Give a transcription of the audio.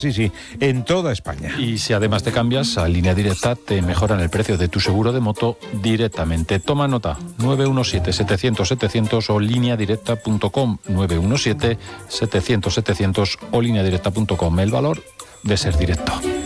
Sí, en toda España. Y si además te cambias a Línea Directa, te mejoran el precio de tu seguro de moto directamente. Toma nota, 917-700-700 o lineadirecta.com, 917-700-700 o lineadirecta.com. El valor de ser directo.